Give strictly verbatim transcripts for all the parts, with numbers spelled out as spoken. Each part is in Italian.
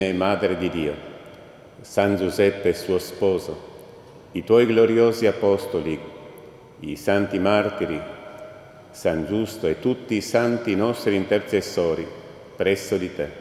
Madre di Dio, San Giuseppe suo sposo, i tuoi gloriosi apostoli, i santi martiri, San Giusto e tutti i santi nostri intercessori presso di te.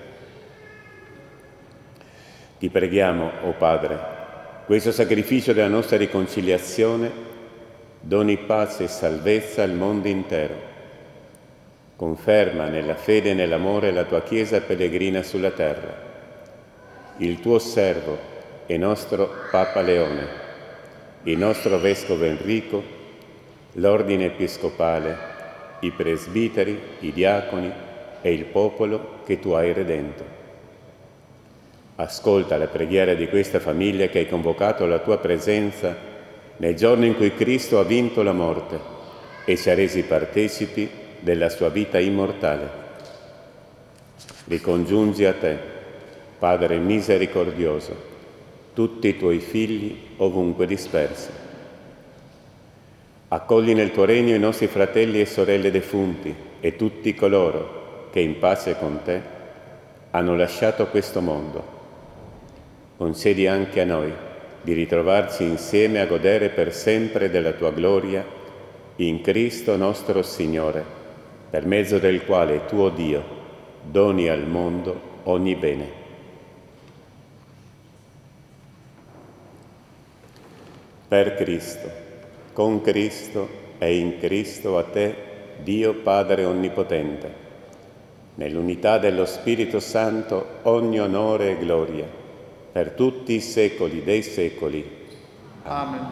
Ti preghiamo, o Padre, questo sacrificio della nostra riconciliazione doni pace e salvezza al mondo intero. Conferma nella fede e nell'amore la tua Chiesa pellegrina sulla terra. Il tuo servo e nostro Papa Leone, il nostro Vescovo Enrico, l'Ordine Episcopale, i presbiteri, i diaconi e il popolo che tu hai redento. Ascolta la preghiera di questa famiglia che hai convocato alla tua presenza nel giorno in cui Cristo ha vinto la morte e ci ha resi partecipi della sua vita immortale. Ricongiungi a te, Padre misericordioso, tutti i tuoi figli ovunque dispersi. Accogli nel tuo regno i nostri fratelli e sorelle defunti e tutti coloro che in pace con te hanno lasciato questo mondo. Concedi anche a noi di ritrovarci insieme a godere per sempre della tua gloria in Cristo nostro Signore, per mezzo del quale tuo Dio doni al mondo ogni bene. Per Cristo, con Cristo e in Cristo a te, Dio Padre Onnipotente, nell'unità dello Spirito Santo, ogni onore e gloria, per tutti i secoli dei secoli. Amen.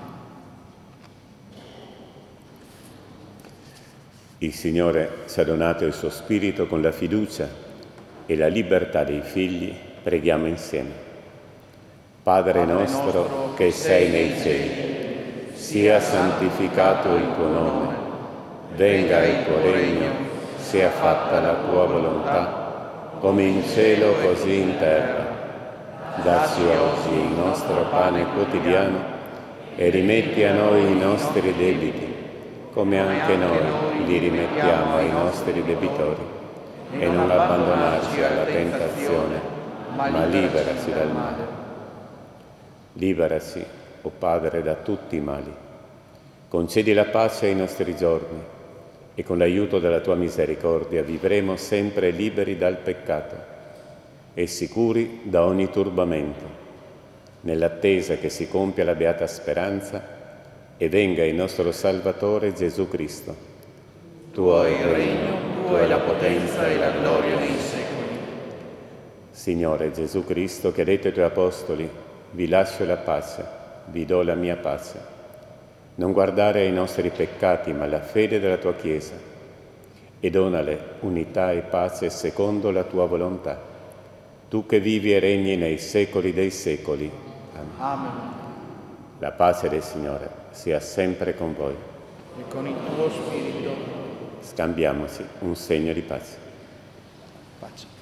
Il Signore ci ha donato il suo Spirito con la fiducia e la libertà dei figli. Preghiamo insieme. Padre nostro che sei nei cieli, sia santificato il tuo nome, venga il tuo regno, sia fatta la tua volontà, come in cielo così in terra. Dacci oggi il nostro pane quotidiano e rimetti a noi i nostri debiti, come anche noi li rimettiamo ai nostri debitori. E non abbandonarci alla tentazione, ma liberaci dal male. Liberaci, o Padre, da tutti i mali. Concedi la pace ai nostri giorni e con l'aiuto della tua misericordia vivremo sempre liberi dal peccato e sicuri da ogni turbamento, nell'attesa che si compia la beata speranza e venga il nostro Salvatore Gesù Cristo. Tuo è il regno, tua è la potenza e la gloria nei secoli. Signore Gesù Cristo, che hai detto ai tuoi apostoli: vi lascio la pace, vi do la mia pace. Non guardare ai nostri peccati, ma alla fede della tua Chiesa, e donale unità e pace secondo la tua volontà. Tu che vivi e regni nei secoli dei secoli. Amen. Amen. La pace del Signore sia sempre con voi. E con il tuo spirito. Scambiamoci un segno di pace. Pace.